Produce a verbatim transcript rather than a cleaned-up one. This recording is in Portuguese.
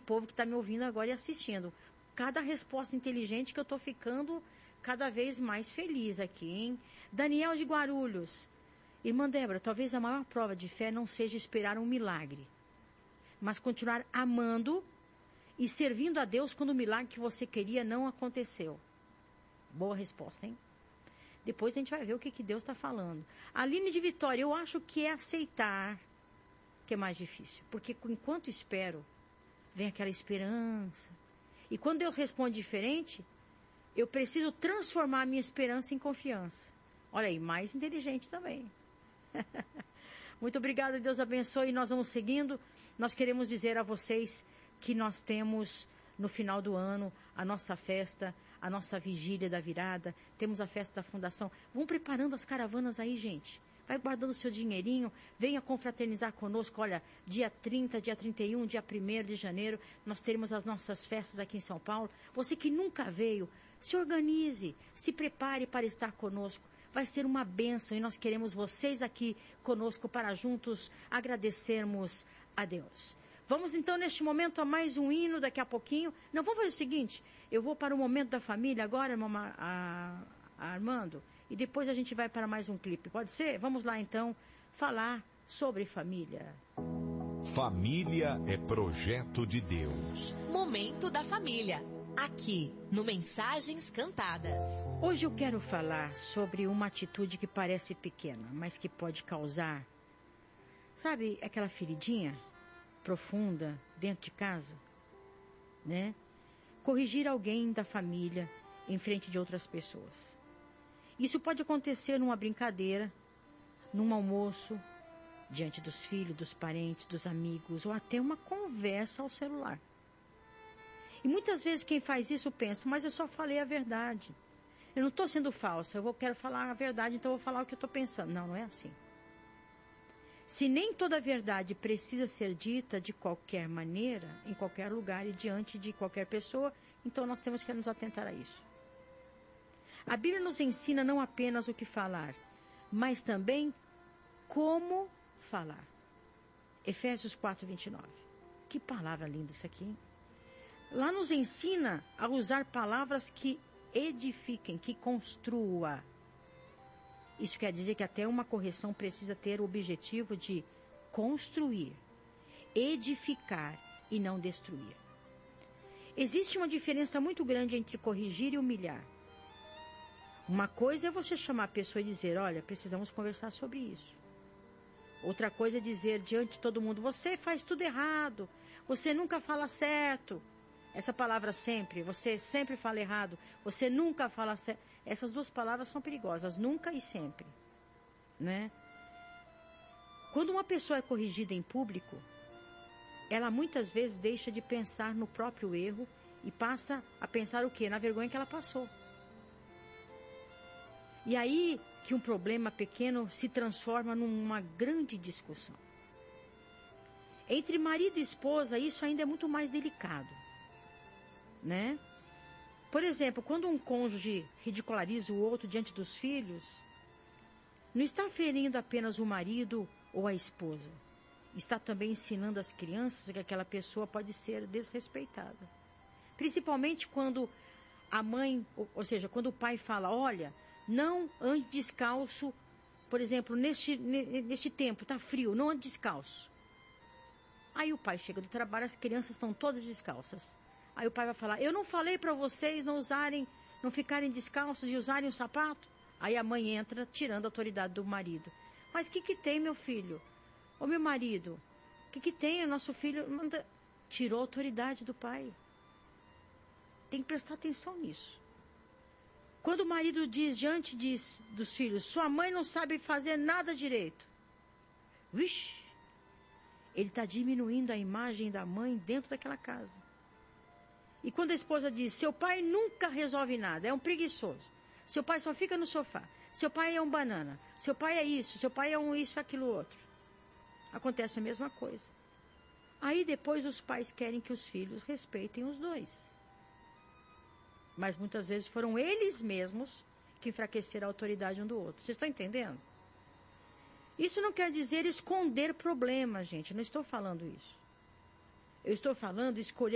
povo que está me ouvindo agora e assistindo. Cada resposta inteligente que eu estou ficando cada vez mais feliz aqui, hein? Daniel de Guarulhos. Irmã Débora, talvez a maior prova de fé não seja esperar um milagre, mas continuar amando e servindo a Deus quando o milagre que você queria não aconteceu. Boa resposta, hein? Depois a gente vai ver o que, que Deus está falando. Aline de Vitória, eu acho que é aceitar que é mais difícil. Porque enquanto espero, vem aquela esperança. E quando Deus responde diferente, eu preciso transformar a minha esperança em confiança. Olha aí, mais inteligente também. Muito obrigada, Deus abençoe. E nós vamos seguindo. Nós queremos dizer a vocês que nós temos no final do ano a nossa festa, a nossa vigília da virada, temos a festa da fundação. Vão preparando as caravanas aí, gente. Vai guardando seu dinheirinho, venha confraternizar conosco. Olha, dia trinta, dia trinta e um, dia primeiro de janeiro, nós teremos as nossas festas aqui em São Paulo. Você que nunca veio, se organize, se prepare para estar conosco. Vai ser uma bênção e nós queremos vocês aqui conosco para juntos agradecermos a Deus. Vamos então neste momento a mais um hino daqui a pouquinho. Não, vamos fazer o seguinte, eu vou para o momento da família agora, irmão a, a Armando, e depois a gente vai para mais um clipe, pode ser? Vamos lá então falar sobre família. Família é projeto de Deus. Momento da família, aqui no Mensagens Cantadas. Hoje eu quero falar sobre uma atitude que parece pequena, mas que pode causar, sabe, aquela feridinha profunda dentro de casa, né? Corrigir alguém da família em frente de outras pessoas. Isso pode acontecer numa brincadeira, num almoço, diante dos filhos, dos parentes, dos amigos, ou até uma conversa ao celular. E muitas vezes quem faz isso pensa, mas eu só falei a verdade. Eu não estou sendo falsa, eu vou, quero falar a verdade, então eu vou falar o que eu estou pensando. Não, não é assim. Se nem toda a verdade precisa ser dita de qualquer maneira, em qualquer lugar e diante de qualquer pessoa, então nós temos que nos atentar a isso. A Bíblia nos ensina não apenas o que falar, mas também como falar. Efésios quatro, vinte e nove. Que palavra linda isso aqui, hein? Lá nos ensina a usar palavras que edifiquem, que construam. Isso quer dizer que até uma correção precisa ter o objetivo de construir, edificar e não destruir. Existe uma diferença muito grande entre corrigir e humilhar. Uma coisa é você chamar a pessoa e dizer, olha, precisamos conversar sobre isso. Outra coisa é dizer diante de todo mundo, você faz tudo errado, você nunca fala certo. Essa palavra sempre, você sempre fala errado, você nunca fala certo. Essas duas palavras são perigosas, nunca e sempre, né? Quando uma pessoa é corrigida em público, ela muitas vezes deixa de pensar no próprio erro e passa a pensar o quê? Na vergonha que ela passou. E aí que um problema pequeno se transforma numa grande discussão. Entre marido e esposa, isso ainda é muito mais delicado, né? Por exemplo, quando um cônjuge ridiculariza o outro diante dos filhos, não está ferindo apenas o marido ou a esposa. Está também ensinando às crianças que aquela pessoa pode ser desrespeitada. Principalmente quando a mãe, ou, ou seja, quando o pai fala, olha, não ande descalço, por exemplo, neste, neste tempo, está frio, não ande descalço. Aí o pai chega do trabalho, as crianças estão todas descalças. Aí o pai vai falar, eu não falei para vocês não usarem, não ficarem descalços e usarem o sapato? Aí a mãe entra tirando a autoridade do marido. Mas o que que tem, meu filho? Ô meu marido, o que que tem? O nosso filho manda... tirou a autoridade do pai. Tem que prestar atenção nisso. Quando o marido diz diante de, dos filhos, sua mãe não sabe fazer nada direito. Vixe, ele está diminuindo a imagem da mãe dentro daquela casa. E quando a esposa diz, seu pai nunca resolve nada, é um preguiçoso. Seu pai só fica no sofá. Seu pai é um banana. Seu pai é isso, seu pai é um isso, aquilo, outro. Acontece a mesma coisa. Aí depois os pais querem que os filhos respeitem os dois. Mas muitas vezes foram eles mesmos que enfraqueceram a autoridade um do outro. Vocês estão entendendo? Isso não quer dizer esconder problemas, gente. Não estou falando isso. Eu estou falando escolher